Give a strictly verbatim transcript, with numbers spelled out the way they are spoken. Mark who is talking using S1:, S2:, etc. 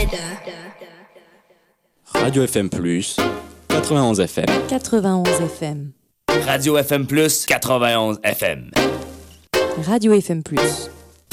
S1: Radio F M plus, quatre-vingt-onze F M.
S2: quatre-vingt-onze F M.
S3: Radio F M plus, quatre-vingt-onze F M.
S2: Radio F M plus.